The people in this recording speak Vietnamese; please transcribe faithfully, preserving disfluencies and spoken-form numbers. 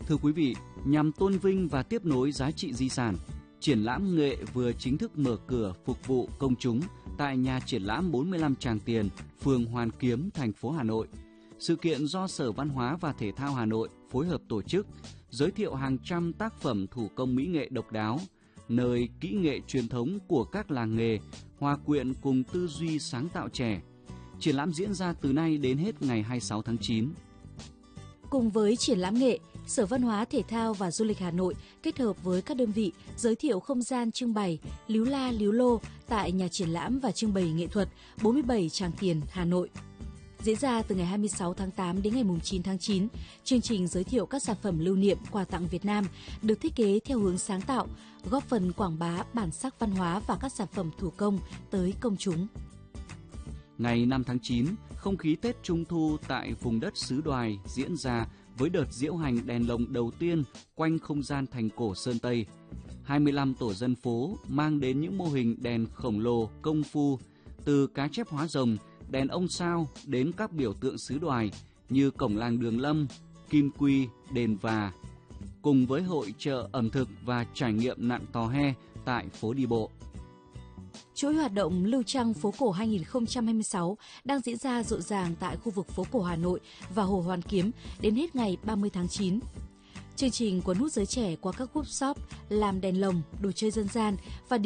Thưa quý vị, nhằm tôn vinh và tiếp nối giá trị di sản, triển lãm nghệ vừa chính thức mở cửa phục vụ công chúng tại nhà triển lãm bốn mươi lăm Tràng Tiền, phường Hoàn Kiếm, thành phố Hà Nội. Sự kiện do Sở Văn hóa và Thể thao Hà Nội phối hợp tổ chức, giới thiệu hàng trăm tác phẩm thủ công mỹ nghệ độc đáo, nơi kỹ nghệ truyền thống của các làng nghề hòa quyện cùng tư duy sáng tạo trẻ. Triển lãm diễn ra từ nay đến hết ngày hai mươi sáu tháng chín. Cùng với triển lãm nghệ, Sở Văn hóa, Thể thao và Du lịch Hà Nội kết hợp với các đơn vị giới thiệu không gian trưng bày Líu La Líu Lô tại nhà triển lãm và trưng bày nghệ thuật bốn mươi bảy Tràng Tiền, Hà Nội. Diễn ra từ ngày hai mươi sáu tháng tám đến ngày chín tháng chín, chương trình giới thiệu các sản phẩm lưu niệm quà tặng Việt Nam được thiết kế theo hướng sáng tạo, góp phần quảng bá bản sắc văn hóa và các sản phẩm thủ công tới công chúng. Ngày năm tháng chín, không khí Tết Trung thu tại vùng đất xứ Đoài diễn ra với đợt diễu hành đèn lồng đầu tiên quanh không gian thành cổ Sơn Tây. hai mươi lăm tổ dân phố mang đến những mô hình đèn khổng lồ công phu, từ cá chép hóa rồng, đèn ông sao đến các biểu tượng xứ Đoài như cổng làng Đường Lâm, Kim Quy, đền Và, cùng với hội chợ ẩm thực và trải nghiệm nặn tò he tại phố đi bộ. Chuỗi hoạt động Lưu Trăng Phố Cổ hai không hai sáu đang diễn ra rộn ràng tại khu vực phố cổ Hà Nội và Hồ Hoàn Kiếm đến hết ngày ba mươi tháng chín. Chương trình cuốn hút giới trẻ qua các workshop làm đèn lồng, đồ chơi dân gian và